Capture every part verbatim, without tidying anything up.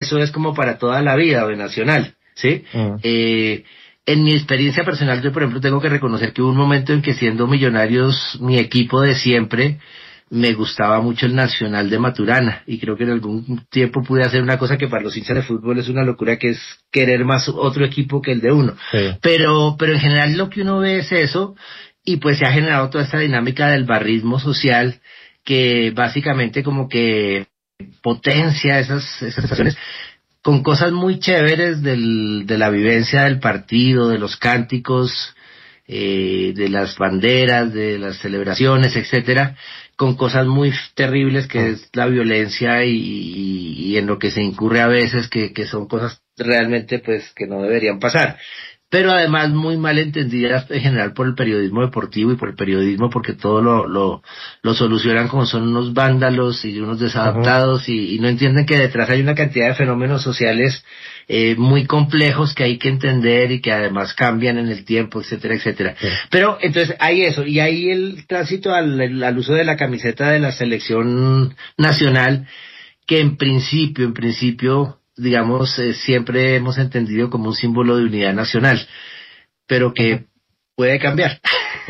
eso es como para toda la vida de Nacional, ¿sí? Mm. Eh, en mi experiencia personal, yo por ejemplo tengo que reconocer que hubo un momento en que siendo Millonarios, mi equipo de siempre, me gustaba mucho el Nacional de Maturana, y creo que en algún tiempo pude hacer una cosa que para los hinchas de fútbol es una locura, que es querer más otro equipo que el de uno. Sí. Pero, pero en general lo que uno ve es eso, y pues se ha generado toda esta dinámica del barrismo social, que básicamente como que potencia esas, esas sensaciones, con cosas muy chéveres del, de la vivencia del partido, de los cánticos, eh, de las banderas, de las celebraciones, etcétera, con cosas muy terribles que es la violencia y, y, y en lo que se incurre a veces, que, que son cosas realmente pues que no deberían pasar. Pero además muy mal entendidas en general por el periodismo deportivo y por el periodismo, porque todo lo lo, lo solucionan como son unos vándalos y unos desadaptados, uh-huh. y, y no entienden que detrás hay una cantidad de fenómenos sociales eh, muy complejos que hay que entender y que además cambian en el tiempo, etcétera, etcétera. Sí. Pero entonces hay eso, y hay el tránsito al, al uso de la camiseta de la selección nacional, que en principio, en principio... digamos, eh, siempre hemos entendido como un símbolo de unidad nacional, pero que puede cambiar.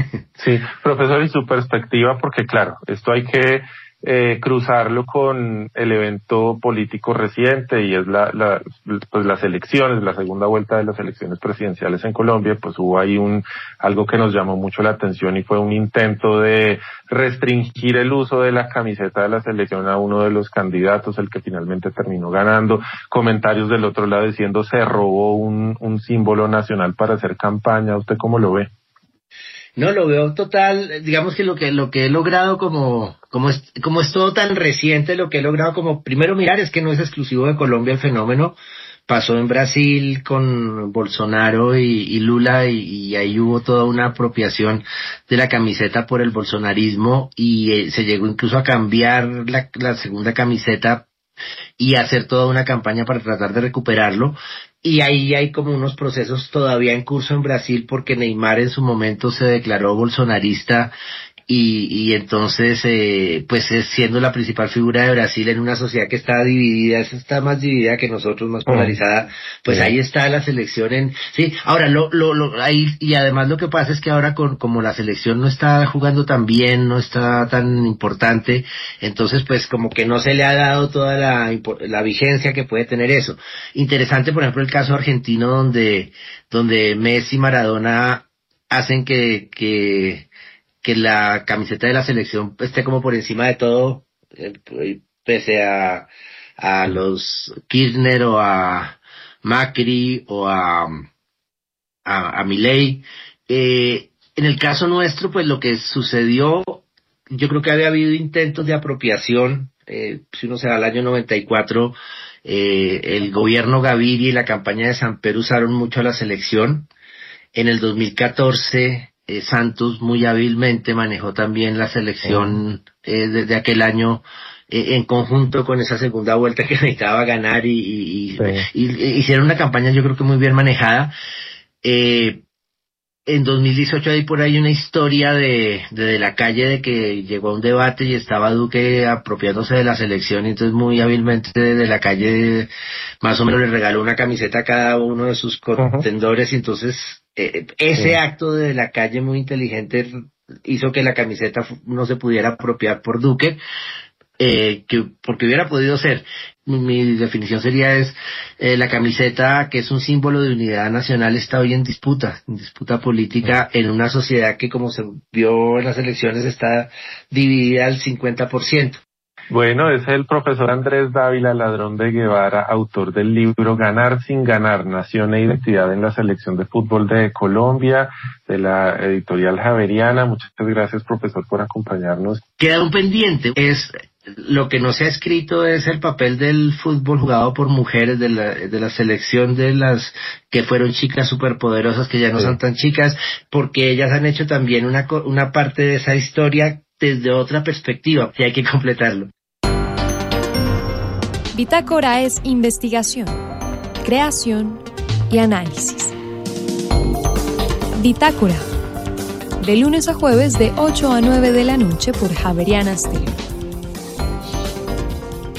Sí, profesor, y su perspectiva, porque claro, esto hay que eh, cruzarlo con el evento político reciente, y es la, la, pues las elecciones, la segunda vuelta de las elecciones presidenciales en Colombia. Pues hubo ahí un, algo que nos llamó mucho la atención, y fue un intento de restringir el uso de la camiseta de la selección a uno de los candidatos, el que finalmente terminó ganando. Comentarios del otro lado diciendo se robó un, un símbolo nacional para hacer campaña. ¿Usted cómo lo ve? No, lo veo total, digamos que lo que lo que he logrado como como es, como es todo tan reciente, lo que he logrado como primero mirar es que no es exclusivo de Colombia el fenómeno. Pasó en Brasil con Bolsonaro y, y Lula, y, y ahí hubo toda una apropiación de la camiseta por el bolsonarismo, y eh, se llegó incluso a cambiar la, la segunda camiseta y hacer toda una campaña para tratar de recuperarlo. Y ahí hay como unos procesos todavía en curso en Brasil, porque Neymar en su momento se declaró bolsonarista, y, y entonces eh, pues es siendo la principal figura de Brasil en una sociedad que está dividida, está más dividida que nosotros, más polarizada, pues sí. Ahí está la selección en, sí, ahora lo, lo, lo, ahí, y además lo que pasa es que ahora con, como la selección no está jugando tan bien, no está tan importante, entonces pues como que no se le ha dado toda la, la vigencia que puede tener eso. Interesante, por ejemplo, el caso argentino, donde, donde Messi y Maradona hacen que, que, que la camiseta de la selección esté como por encima de todo, eh, pese a, a los Kirchner o a Macri o a, a, a Milei. Eh, en el caso nuestro, pues lo que sucedió, yo creo que había habido intentos de apropiación, eh, si uno se va al año noventa y cuatro, eh, el gobierno Gaviria y la campaña de Samper usaron mucho a la selección. En el dos mil catorce, eh, Santos muy hábilmente manejó también la selección eh, desde aquel año, eh, en conjunto con esa segunda vuelta que necesitaba ganar, y, y, sí. y, y hicieron una campaña yo creo que muy bien manejada. Eh, en dos mil dieciocho hay por ahí una historia de, de de la calle, de que llegó a un debate y estaba Duque apropiándose de la selección, y entonces muy hábilmente de la calle más o menos le regaló una camiseta a cada uno de sus contendores, uh-huh. y entonces eh, ese sí. acto de la calle muy inteligente hizo que la camiseta no se pudiera apropiar por Duque, eh, que porque hubiera podido ser. Mi, mi definición sería es eh, la camiseta, que es un símbolo de unidad nacional, está hoy en disputa, en disputa política, en una sociedad que, como se vio en las elecciones, está dividida al cincuenta por ciento. Bueno, es el profesor Andrés Dávila Ladrón de Guevara, autor del libro Ganar sin ganar, Nación e Identidad en la Selección de Fútbol de Colombia, de la editorial Javeriana. Muchas gracias, profesor, por acompañarnos. Queda un pendiente, es lo que no se ha escrito, es el papel del fútbol jugado por mujeres, de la, de la selección de las que fueron chicas superpoderosas, que ya no sí. son tan chicas, porque ellas han hecho también una, una parte de esa historia desde otra perspectiva, y hay que completarlo. Bitácora es investigación, creación y análisis. Bitácora, de lunes a jueves de ocho a nueve de la noche por Javeriana Stereo.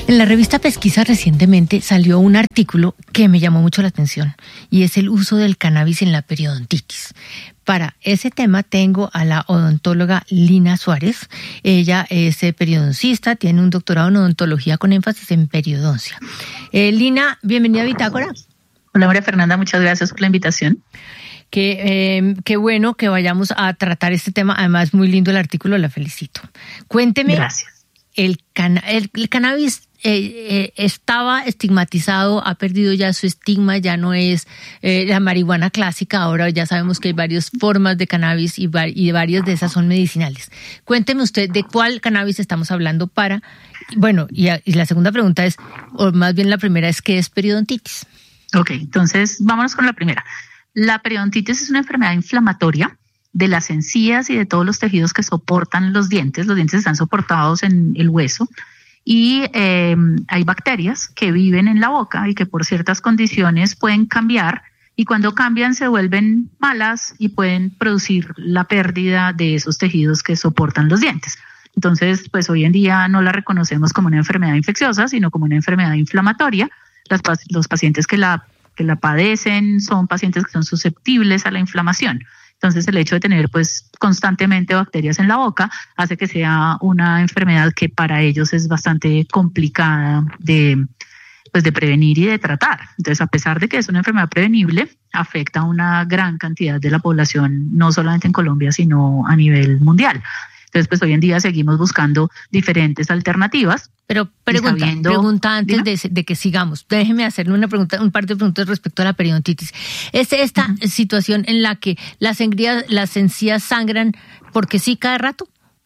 En la revista Pesquisa recientemente salió un artículo que me llamó mucho la atención y es el uso del cannabis en la periodontitis. Para ese tema tengo a la odontóloga Lina Suárez. Ella es periodoncista, tiene un doctorado en odontología con énfasis en periodoncia. Eh, Lina, bienvenida a Bitácora. Hola María Fernanda, muchas gracias por la invitación. Qué, eh, qué bueno que vayamos a tratar este tema, además muy lindo el artículo, la felicito. Cuénteme. Gracias. El, can, el, el cannabis eh, eh, estaba estigmatizado, ha perdido ya su estigma, ya no es eh, la marihuana clásica, ahora ya sabemos que hay varias formas de cannabis y, y varias de esas son medicinales. Cuénteme usted de cuál cannabis estamos hablando para, bueno, y, y la segunda pregunta es, o más bien la primera es, ¿qué es periodontitis? Ok, entonces vámonos con la primera. La periodontitis es una enfermedad inflamatoria de las encías y de todos los tejidos que soportan los dientes. Los dientes están soportados en el hueso y eh, hay bacterias que viven en la boca y que por ciertas condiciones pueden cambiar y cuando cambian se vuelven malas y pueden producir la pérdida de esos tejidos que soportan los dientes. Entonces, pues hoy en día no la reconocemos como una enfermedad infecciosa, sino como una enfermedad inflamatoria. Las, los pacientes que la, que la padecen son pacientes que son susceptibles a la inflamación. Entonces el hecho de tener pues constantemente bacterias en la boca hace que sea una enfermedad que para ellos es bastante complicada de, pues, de prevenir y de tratar. Entonces a pesar de que es una enfermedad prevenible, afecta a una gran cantidad de la población, no solamente en Colombia, sino a nivel mundial. Entonces, pues hoy en día seguimos buscando diferentes alternativas. Pero pregunta, sabiendo, pregunta antes de, de que sigamos. Déjeme hacerle una pregunta, un par de preguntas respecto a la periodontitis. ¿Es esta uh-huh. situación en la que las encías, las encías sangran porque sí cada rato?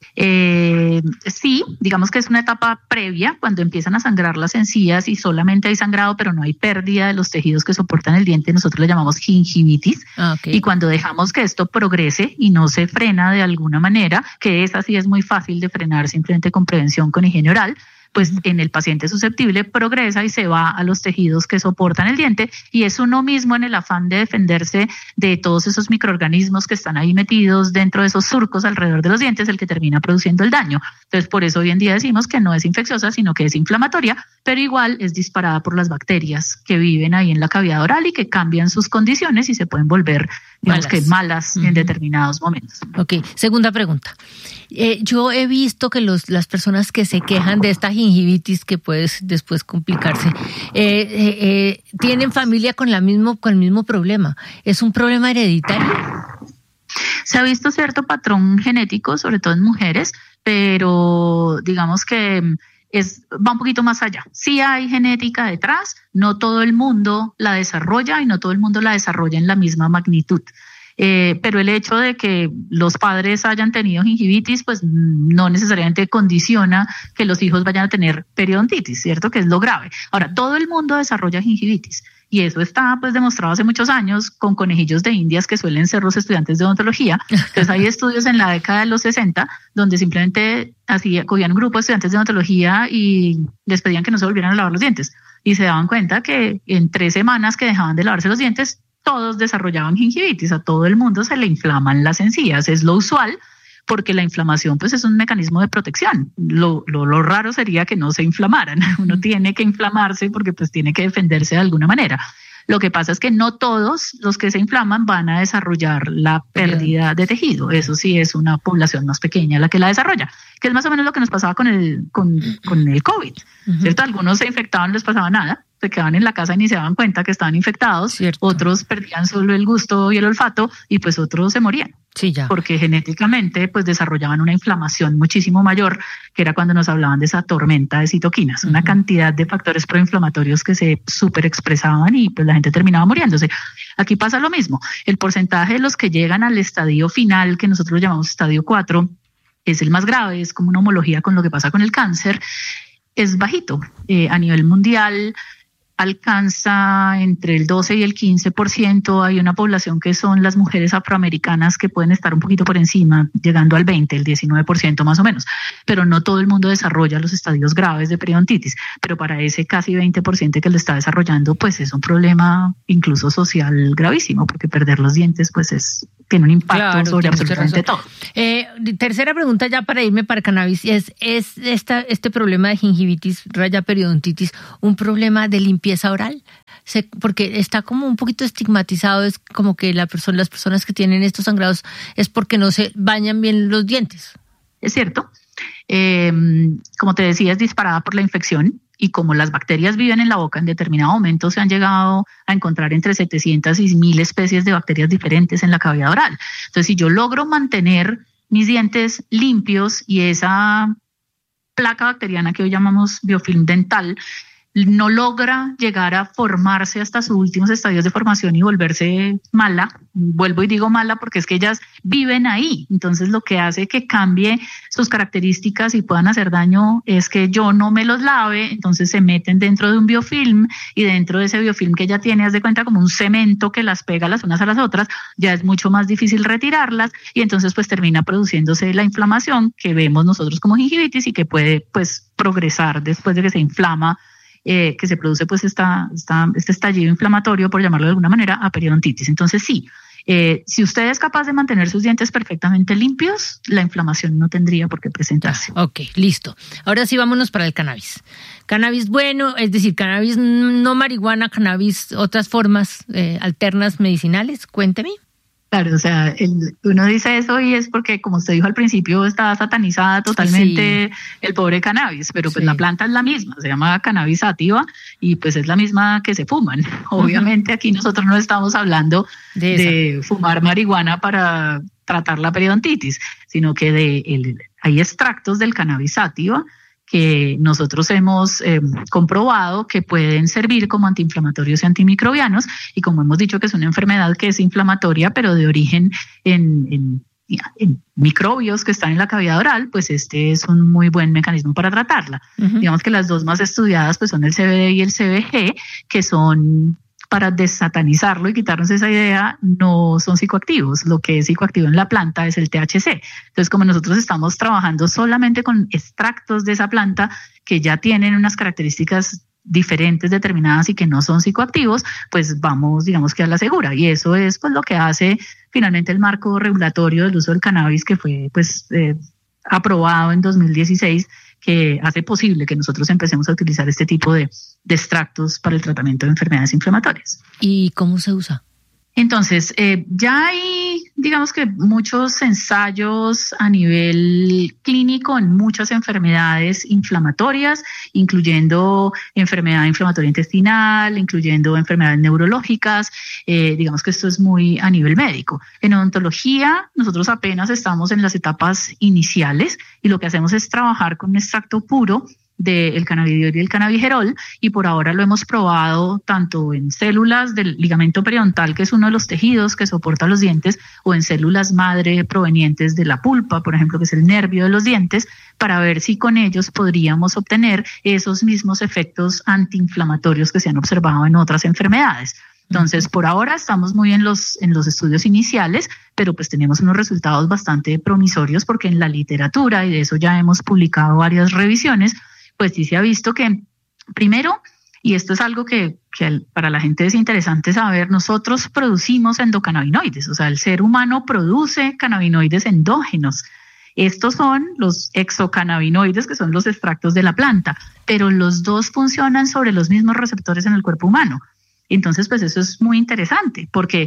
Eh, sí, digamos que es una etapa previa cuando empiezan a sangrar las encías y solamente hay sangrado pero no hay pérdida de los tejidos que soportan el diente, nosotros le llamamos gingivitis. Ah, okay. Y cuando dejamos que esto progrese y no se frena de alguna manera, que esa sí es muy fácil de frenar simplemente con prevención con higiene oral, pues en el paciente susceptible progresa y se va a los tejidos que soportan el diente y es uno mismo en el afán de defenderse de todos esos microorganismos que están ahí metidos dentro de esos surcos alrededor de los dientes el que termina produciendo el daño. Entonces por eso hoy en día decimos que no es infecciosa sino que es inflamatoria, pero igual es disparada por las bacterias que viven ahí en la cavidad oral y que cambian sus condiciones y se pueden volver digamos malas. que malas uh-huh. en determinados momentos. Ok, segunda pregunta. Eh, yo he visto que los, las personas que se quejan de esta gingivitis que puede después complicarse, eh, eh, eh, tienen familia con, la mismo, con el mismo problema. ¿Es un problema hereditario? Se ha visto cierto patrón genético, sobre todo en mujeres, pero digamos que es, va un poquito más allá. Sí hay genética detrás, no todo el mundo la desarrolla y no todo el mundo la desarrolla en la misma magnitud. Eh, pero el hecho de que los padres hayan tenido gingivitis, pues no necesariamente condiciona que los hijos vayan a tener periodontitis, ¿cierto? Que es lo grave. Ahora, todo el mundo desarrolla gingivitis y eso está pues demostrado hace muchos años con conejillos de indias que suelen ser los estudiantes de odontología. Entonces hay estudios en la década de los sesenta donde simplemente así cogían un grupo de estudiantes de odontología y les pedían que no se volvieran a lavar los dientes y se daban cuenta que en tres semanas que dejaban de lavarse los dientes todos desarrollaban gingivitis, a todo el mundo se le inflaman las encías, es lo usual porque la inflamación pues es un mecanismo de protección, lo, lo, lo raro sería que no se inflamaran, uno tiene que inflamarse porque pues tiene que defenderse de alguna manera. Lo que pasa es que no todos los que se inflaman van a desarrollar la pérdida de tejido, eso sí es una población más pequeña la que la desarrolla, que es más o menos lo que nos pasaba con el, con, con el COVID, uh-huh. ¿cierto? Algunos se infectaban, no les pasaba nada, se quedaban en la casa y ni se daban cuenta que estaban infectados, cierto. Otros perdían solo el gusto y el olfato y pues otros se morían. Sí, ya. Porque genéticamente pues desarrollaban una inflamación muchísimo mayor, que era cuando nos hablaban de esa tormenta de citoquinas, uh-huh. una cantidad de factores proinflamatorios que se súper expresaban y pues la gente terminaba muriéndose. Aquí pasa lo mismo, el porcentaje de los que llegan al estadio final, que nosotros llamamos estadio cuatro, es el más grave, es como una homología con lo que pasa con el cáncer, es bajito. Eh, a nivel mundial alcanza entre el doce y el quince por ciento, hay una población que son las mujeres afroamericanas que pueden estar un poquito por encima, llegando al veinte, el diecinueve por ciento más o menos, pero no todo el mundo desarrolla los estadios graves de periodontitis, pero para ese casi veinte por ciento que lo está desarrollando, pues es un problema incluso social gravísimo, porque perder los dientes pues es tiene un impacto claro, sobre absolutamente todo. Eh, tercera pregunta ya para irme para cannabis, es, ¿es esta, este problema de gingivitis, raya periodontitis, un problema de limpieza oral? Se, porque está como un poquito estigmatizado, es como que la persona, las personas que tienen estos sangrados es porque no se bañan bien los dientes. Es cierto. Eh, como te decía, es disparada por la infección. Y como las bacterias viven en la boca, en determinado momento se han llegado a encontrar entre setecientas y mil especies de bacterias diferentes en la cavidad oral. Entonces, si yo logro mantener mis dientes limpios y esa placa bacteriana que hoy llamamos biofilm dental no logra llegar a formarse hasta sus últimos estadios de formación y volverse mala, vuelvo y digo mala porque es que ellas viven ahí, entonces lo que hace que cambie sus características y puedan hacer daño es que yo no me los lave, entonces se meten dentro de un biofilm y dentro de ese biofilm que ella tiene, haz de cuenta como un cemento que las pega las unas a las otras, ya es mucho más difícil retirarlas y entonces pues termina produciéndose la inflamación que vemos nosotros como gingivitis y que puede pues progresar después de que se inflama. Eh, que se produce pues esta, esta, este estallido inflamatorio, por llamarlo de alguna manera, a periodontitis. Entonces sí, eh, si usted es capaz de mantener sus dientes perfectamente limpios, la inflamación no tendría por qué presentarse. Ok, listo. Ahora sí vámonos para el cannabis. Cannabis bueno, es decir, cannabis no marihuana, cannabis, otras formas eh, alternas medicinales, cuénteme. Claro, o sea, el, uno dice eso y es porque, como usted dijo al principio, está satanizada totalmente sí. el pobre cannabis, pero pues sí. la planta es la misma, se llama cannabis sativa y pues es la misma que se fuman. Uh-huh. Obviamente aquí nosotros no estamos hablando de, de fumar marihuana para tratar la periodontitis, sino que de el, hay extractos del cannabis sativa que nosotros hemos eh, comprobado que pueden servir como antiinflamatorios y antimicrobianos, y como hemos dicho que es una enfermedad que es inflamatoria, pero de origen en, en, en microbios que están en la cavidad oral, pues este es un muy buen mecanismo para tratarla. Uh-huh. Digamos que las dos más estudiadas pues son el C B D y el C B G, que son, para desatanizarlo y quitarnos esa idea, no son psicoactivos. Lo que es psicoactivo en la planta es el T H C. Entonces, como nosotros estamos trabajando solamente con extractos de esa planta que ya tienen unas características diferentes determinadas y que no son psicoactivos, pues vamos, digamos que a la segura. Y eso es pues lo que hace finalmente el marco regulatorio del uso del cannabis, que fue pues eh, aprobado en dos mil dieciséis, que hace posible que nosotros empecemos a utilizar este tipo de, de extractos para el tratamiento de enfermedades inflamatorias. ¿Y cómo se usa? Entonces, eh, ya hay, digamos que muchos ensayos a nivel clínico en muchas enfermedades inflamatorias, incluyendo enfermedad inflamatoria intestinal, incluyendo enfermedades neurológicas, eh, digamos que esto es muy a nivel médico. En odontología, nosotros apenas estamos en las etapas iniciales y lo que hacemos es trabajar con un extracto puro del cannabidiol y el cannabigerol, y por ahora lo hemos probado tanto en células del ligamento periodontal, que es uno de los tejidos que soporta los dientes, o en células madre provenientes de la pulpa, por ejemplo, que es el nervio de los dientes, para ver si con ellos podríamos obtener esos mismos efectos antiinflamatorios que se han observado en otras enfermedades. Entonces, por ahora estamos muy en los, en los estudios iniciales, pero pues tenemos unos resultados bastante promisorios, porque en la literatura, y de eso ya hemos publicado varias revisiones, pues sí se ha visto que, primero, y esto es algo que, que para la gente es interesante saber, nosotros producimos endocannabinoides, o sea, el ser humano produce cannabinoides endógenos. Estos son los exocannabinoides, que son los extractos de la planta, pero los dos funcionan sobre los mismos receptores en el cuerpo humano. Entonces, pues eso es muy interesante, porque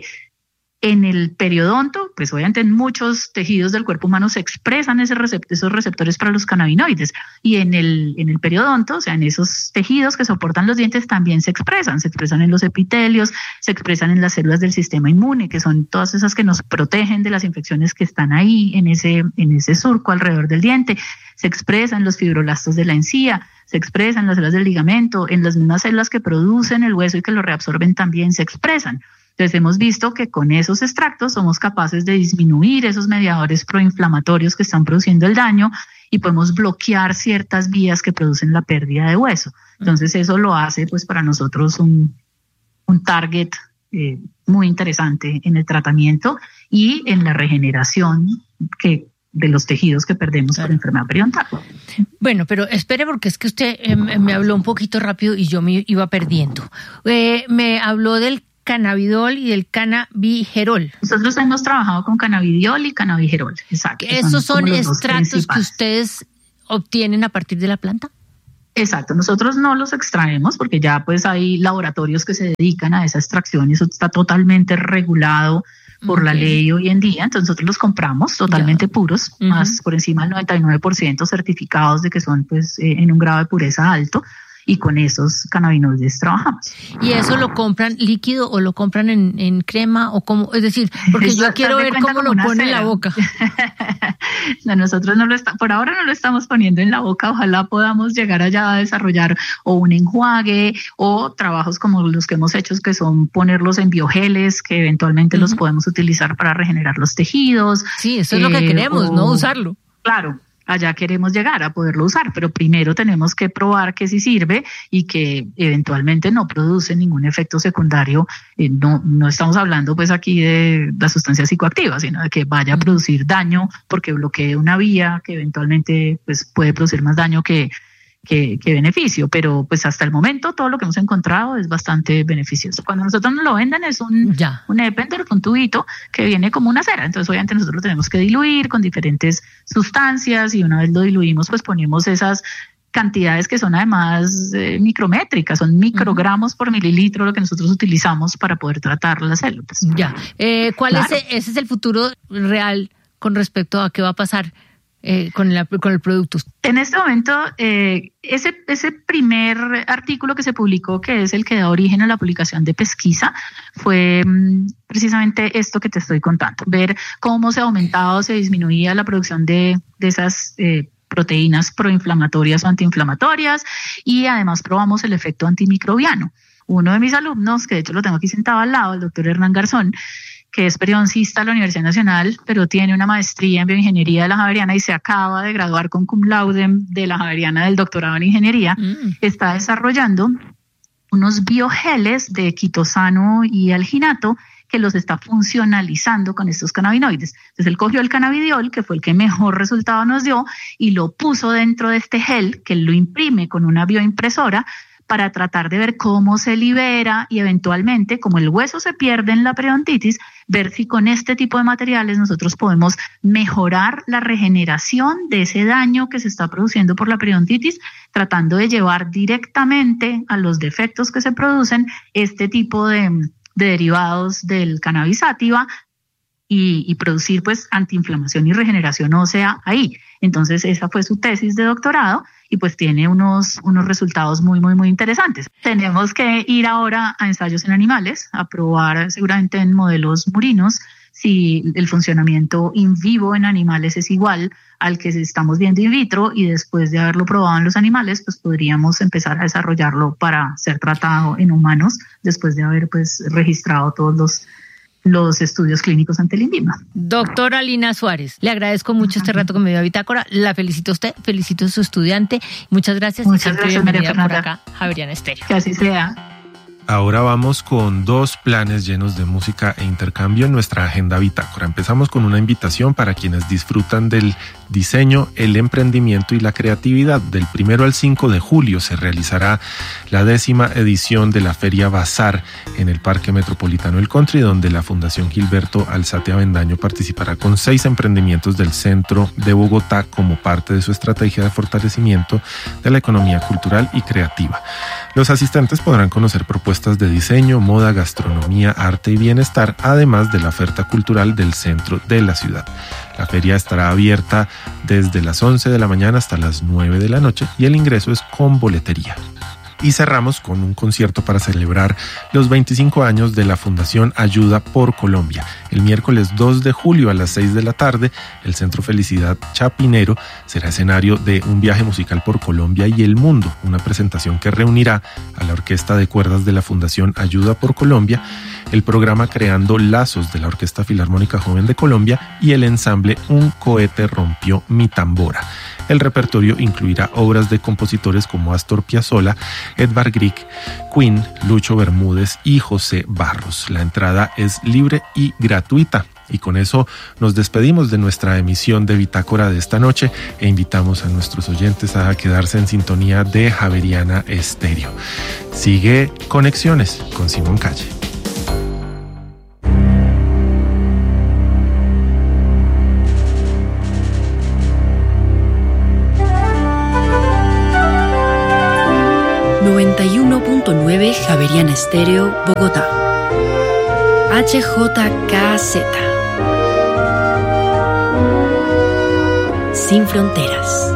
en el periodonto, pues obviamente en muchos tejidos del cuerpo humano se expresan ese recept- esos receptores para los cannabinoides, y en el, en el periodonto, o sea, en esos tejidos que soportan los dientes también se expresan, se expresan en los epitelios, se expresan en las células del sistema inmune, que son todas esas que nos protegen de las infecciones que están ahí en ese, en ese surco alrededor del diente, se expresan los fibroblastos de la encía, se expresan en las células del ligamento, en las mismas células que producen el hueso y que lo reabsorben también se expresan. Entonces hemos visto que con esos extractos somos capaces de disminuir esos mediadores proinflamatorios que están produciendo el daño y podemos bloquear ciertas vías que producen la pérdida de hueso. Entonces eso lo hace pues para nosotros un, un target eh, muy interesante en el tratamiento y en la regeneración que de los tejidos que perdemos claro. por enfermedad periodontal. Bueno, pero espere, porque es que usted eh, me habló un poquito rápido y yo me iba perdiendo. Eh, me habló del cannabidiol y del cannabigerol. Nosotros hemos trabajado con cannabidiol y cannabigerol, exacto. ¿Esos son, son extractos que ustedes obtienen a partir de la planta? Exacto, nosotros no los extraemos porque ya pues hay laboratorios que se dedican a esa extracción y eso está totalmente regulado por okay. la ley hoy en día, entonces nosotros los compramos totalmente ya. puros, uh-huh. más por encima del noventa y nueve por ciento certificados de que son pues eh, en un grado de pureza alto. Y con esos cannabinoides trabajamos. ¿Y eso lo compran líquido o lo compran en, en crema o cómo? Es decir, porque yo quiero ver cómo lo pone en la boca. No, nosotros no lo está, por ahora no lo estamos poniendo en la boca. Ojalá podamos llegar allá a desarrollar o un enjuague o trabajos como los que hemos hecho, que son ponerlos en biogeles, que eventualmente uh-huh. los podemos utilizar para regenerar los tejidos. Sí, eso es eh, lo que queremos, o, no usarlo. Claro. Allá queremos llegar a poderlo usar, pero primero tenemos que probar que sí sirve y que eventualmente no produce ningún efecto secundario. Eh, no, no estamos hablando pues aquí de la sustancia psicoactiva, sino de que vaya a producir daño porque bloquee una vía que eventualmente pues puede producir más daño que, que, que beneficio. Pero pues hasta el momento todo lo que hemos encontrado es bastante beneficioso. Cuando nosotros nos lo venden es un, ya. un epender, un tubito que viene como una cera. Entonces obviamente nosotros lo tenemos que diluir con diferentes sustancias y una vez lo diluimos pues ponemos esas cantidades que son además eh, micrométricas, son microgramos uh-huh. por mililitro lo que nosotros utilizamos para poder tratar las células. Ya. Eh, ¿Cuál claro. es ese es el futuro real con respecto a qué va a pasar Eh, con, la, con el producto? En este momento, eh, ese, ese primer artículo que se publicó, que es el que da origen a la publicación de pesquisa, fue mm, precisamente esto que te estoy contando, ver cómo se aumentaba o se disminuía la producción de, de esas eh, proteínas proinflamatorias o antiinflamatorias y además probamos el efecto antimicrobiano. Uno de mis alumnos, que de hecho lo tengo aquí sentado al lado, el doctor Hernán Garzón, que es periodoncista de la Universidad Nacional, pero tiene una maestría en bioingeniería de la Javeriana y se acaba de graduar con cum laude de la Javeriana del doctorado en ingeniería, mm. está desarrollando unos biogeles de quitosano y alginato que los está funcionalizando con estos cannabinoides. Entonces él cogió el cannabidiol, que fue el que mejor resultado nos dio, y lo puso dentro de este gel, que él lo imprime con una bioimpresora, para tratar de ver cómo se libera y eventualmente, como el hueso se pierde en la periodontitis, ver si con este tipo de materiales nosotros podemos mejorar la regeneración de ese daño que se está produciendo por la periodontitis, tratando de llevar directamente a los defectos que se producen este tipo de, de derivados del cannabis sativa y, y producir pues antiinflamación y regeneración ósea ahí. Entonces esa fue su tesis de doctorado y pues tiene unos, unos resultados muy, muy, muy interesantes. Tenemos que ir ahora a ensayos en animales, a probar seguramente en modelos murinos si el funcionamiento in vivo en animales es igual al que estamos viendo in vitro y después de haberlo probado en los animales, pues podríamos empezar a desarrollarlo para ser tratado en humanos después de haber pues registrado todos los los estudios clínicos ante el INVIMA. Doctora Lina Suárez, le agradezco mucho este rato que me dio a Bitácora, la felicito a usted, felicito a su estudiante, muchas gracias. Muchas y gracias, María Fernanda. Por acá, Javeriana Estéreo. Que así sea. Ahora vamos con dos planes llenos de música e intercambio en nuestra agenda Bitácora. Empezamos con una invitación para quienes disfrutan del diseño, el emprendimiento y la creatividad. Del primero al cinco de julio se realizará la décima edición de la Feria Bazar en el Parque Metropolitano El Country, donde la Fundación Gilberto Alzate Avendaño participará con seis emprendimientos del centro de Bogotá como parte de su estrategia de fortalecimiento de la economía cultural y creativa. Los asistentes podrán conocer propuestas de diseño, moda, gastronomía, arte y bienestar, además de la oferta cultural del centro de la ciudad. La feria estará abierta desde las once de la mañana hasta las nueve de la noche y el ingreso es con boletería. Y cerramos con un concierto para celebrar los veinticinco años de la Fundación Ayuda por Colombia. El miércoles dos de julio a las seis de la tarde, el Centro Felicidad Chapinero será escenario de un viaje musical por Colombia y el mundo, una presentación que reunirá a la Orquesta de Cuerdas de la Fundación Ayuda por Colombia, el programa Creando Lazos de la Orquesta Filarmónica Joven de Colombia y el ensamble Un Cohete Rompió Mi Tambora. El repertorio incluirá obras de compositores como Astor Piazzolla, Edvard Grieg, Queen, Lucho Bermúdez y José Barros. La entrada es libre y gratuita. Y con eso nos despedimos de nuestra emisión de Bitácora de esta noche e invitamos a nuestros oyentes a quedarse en sintonía de Javeriana Estéreo. Sigue Conexiones con Simón Calle. punto nueve Javeriana Estéreo, Bogotá. H J K Z. Sin fronteras.